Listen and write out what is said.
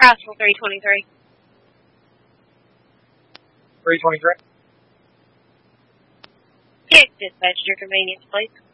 Crossville 323. 323? Yes, dispatch, your convenience, please.